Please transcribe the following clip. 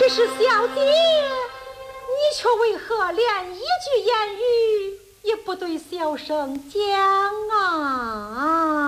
其实小姐，你却为何连一句言语也不对小生讲啊？